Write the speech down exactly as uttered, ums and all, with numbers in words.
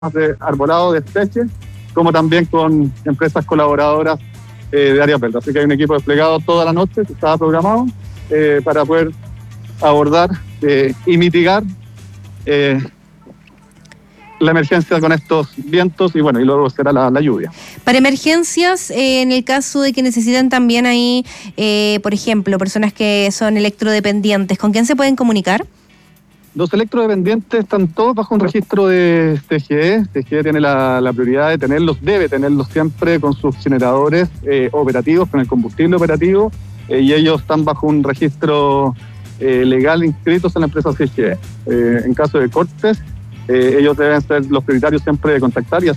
de arbolado de especies, como también con empresas colaboradoras eh, de áreas verdes. Así que hay un equipo desplegado toda la noche que estaba programado eh, para poder abordar eh, y mitigar eh, la emergencia con estos vientos y bueno, y luego será la, la lluvia. Para emergencias, eh, en el caso de que necesitan también ahí, eh, por ejemplo, personas que son electrodependientes, ¿con quién se pueden comunicar? Los electrodependientes están todos bajo un registro de T G E. T G E tiene la, la prioridad de tenerlos, debe tenerlos siempre con sus generadores eh, operativos, con el combustible operativo, eh, y ellos están bajo un registro eh, legal inscritos en la empresa T G E. Eh, en caso de cortes, eh, ellos deben ser los prioritarios siempre de contactar y